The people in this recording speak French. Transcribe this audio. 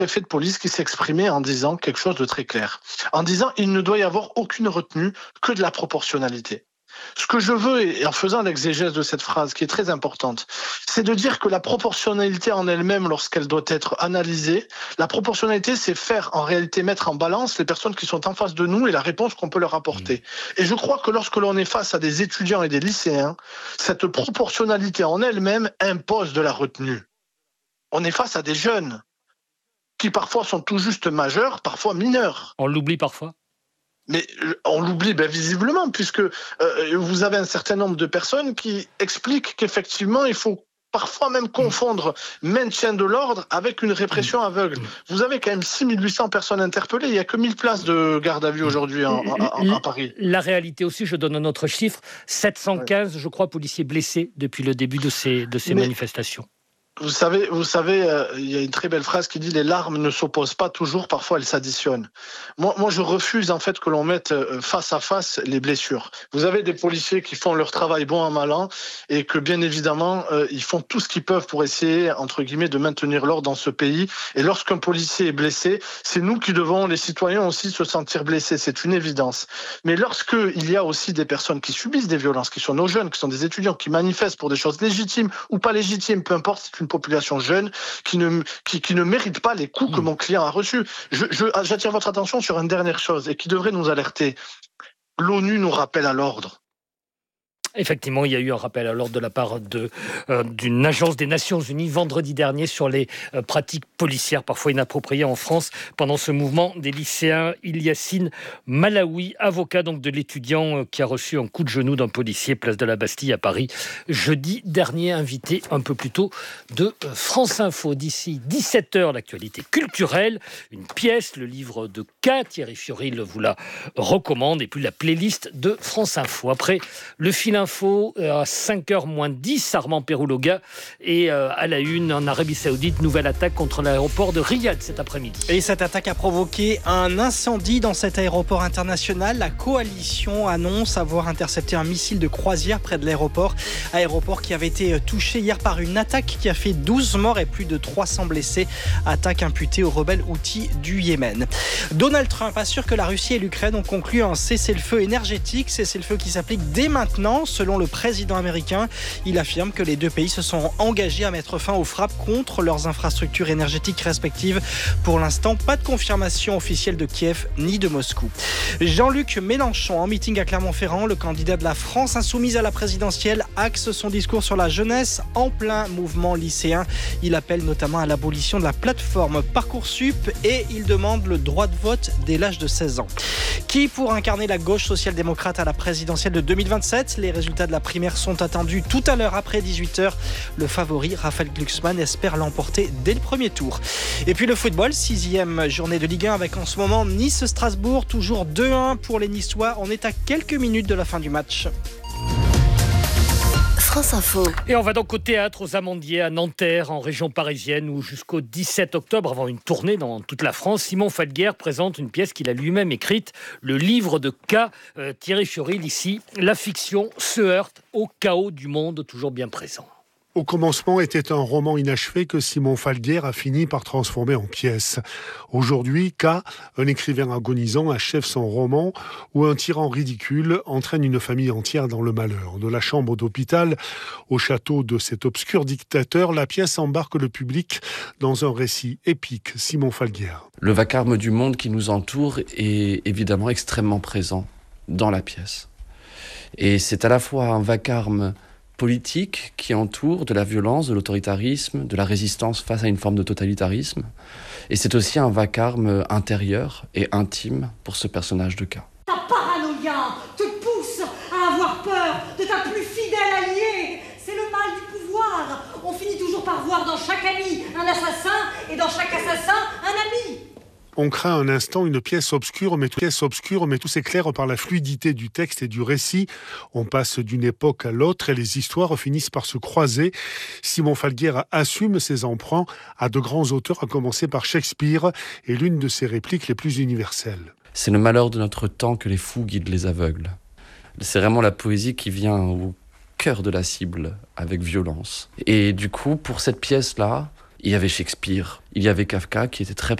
préfet de police qui s'exprimait en disant quelque chose de très clair. En disant il ne doit y avoir aucune retenue que de la proportionnalité. Ce que je veux, et en faisant l'exégèse de cette phrase qui est très importante, c'est de dire que la proportionnalité en elle-même, lorsqu'elle doit être analysée, la proportionnalité, c'est faire en réalité mettre en balance les personnes qui sont en face de nous et la réponse qu'on peut leur apporter. Et je crois que lorsque l'on est face à des étudiants et des lycéens, cette proportionnalité en elle-même impose de la retenue. On est face à des jeunes qui parfois sont tout juste majeurs, parfois mineurs. On l'oublie parfois. Mais on l'oublie visiblement, puisque vous avez un certain nombre de personnes qui expliquent qu'effectivement, il faut parfois même confondre maintien de l'ordre avec une répression aveugle. Vous avez quand même 6800 personnes interpellées, il n'y a que 1000 places de garde à vue aujourd'hui à Paris. La réalité aussi, je donne un autre chiffre, 715, je crois, policiers blessés depuis le début de ces manifestations. Vous savez, il y a une très belle phrase qui dit « Les larmes ne s'opposent pas toujours, parfois elles s'additionnent ». Moi, je refuse en fait que l'on mette face à face les blessures. Vous avez des policiers qui font leur travail bon an mal an et que bien évidemment, ils font tout ce qu'ils peuvent pour essayer, entre guillemets, de maintenir l'ordre dans ce pays. Et lorsqu'un policier est blessé, c'est nous qui devons, les citoyens aussi, se sentir blessés. C'est une évidence. Mais lorsqu'il y a aussi des personnes qui subissent des violences, qui sont nos jeunes, qui sont des étudiants, qui manifestent pour des choses légitimes ou pas légitimes, peu importe, c'est une population jeune qui ne mérite pas les coups que mon client a reçus. J'attire votre attention sur une dernière chose et qui devrait nous alerter. L'ONU nous rappelle à l'ordre. Effectivement, il y a eu un rappel à l'ordre de la part d'une agence des Nations Unies vendredi dernier sur les pratiques policières parfois inappropriées en France pendant ce mouvement des lycéens. Ilyacine Malaoui, avocat donc de l'étudiant qui a reçu un coup de genou d'un policier place de la Bastille à Paris jeudi dernier, invité un peu plus tôt de France Info. D'ici 17h, l'actualité culturelle, une pièce, le livre de K, Thierry Fiorillo vous la recommande, et puis la playlist de France Info. Après le fil info à 5h moins 10, Armand Perouloga, et à la une en Arabie Saoudite, nouvelle attaque contre l'aéroport de Riyad cet après-midi. Et cette attaque a provoqué un incendie dans cet aéroport international. La coalition annonce avoir intercepté un missile de croisière près de l'aéroport qui avait été touché hier par une attaque qui a fait 12 morts et plus de 300 blessés. Attaque imputée aux rebelles houthis du Yémen. Donald Trump assure que la Russie et l'Ukraine ont conclu un cessez-le-feu énergétique, cessez-le-feu qui s'applique dès maintenant. Selon le président américain, il affirme que les deux pays se sont engagés à mettre fin aux frappes contre leurs infrastructures énergétiques respectives. Pour l'instant, pas de confirmation officielle de Kiev ni de Moscou. Jean-Luc Mélenchon, en meeting à Clermont-Ferrand, le candidat de la France insoumise à la présidentielle, axe son discours sur la jeunesse en plein mouvement lycéen. Il appelle notamment à l'abolition de la plateforme Parcoursup et il demande le droit de vote dès l'âge de 16 ans. Qui pour incarner la gauche social-démocrate à la présidentielle de 2027 ? Les résultats de la primaire sont attendus tout à l'heure après 18h. Le favori, Raphaël Glucksmann, espère l'emporter dès le premier tour. Et puis le football, 6e journée de Ligue 1 avec en ce moment Nice-Strasbourg, toujours 2-1 pour les Niçois. On est à quelques minutes de la fin du match. France Info. Et on va donc au théâtre aux Amandiers à Nanterre, en région parisienne, où jusqu'au 17 octobre, avant une tournée dans toute la France, Simon Falguière présente une pièce qu'il a lui-même écrite, le livre de K. Thierry Fiorillo ici, la fiction se heurte au chaos du monde toujours bien présent. Au commencement était un roman inachevé que Simon Falguière a fini par transformer en pièce. Aujourd'hui, K, un écrivain agonisant, achève son roman où un tyran ridicule entraîne une famille entière dans le malheur. De la chambre d'hôpital au château de cet obscur dictateur, la pièce embarque le public dans un récit épique. Simon Falguière. Le vacarme du monde qui nous entoure est évidemment extrêmement présent dans la pièce. Et c'est à la fois un vacarme politique qui entoure de la violence, de l'autoritarisme, de la résistance face à une forme de totalitarisme. Et c'est aussi un vacarme intérieur et intime pour ce personnage de K. Ta paranoïa te pousse à avoir peur de ta plus fidèle alliée. C'est le mal du pouvoir. On finit toujours par voir dans chaque ami un assassin et dans chaque assassin un ami. On craint un instant une pièce obscure, mais tout s'éclaire par la fluidité du texte et du récit. On passe d'une époque à l'autre et les histoires finissent par se croiser. Simon Falguière assume ses emprunts à de grands auteurs, à commencer par Shakespeare et l'une de ses répliques les plus universelles. C'est le malheur de notre temps que les fous guident les aveugles. C'est vraiment la poésie qui vient au cœur de la cible, avec violence. Et du coup, pour cette pièce-là, Il y avait Shakespeare, il y avait Kafka qui était très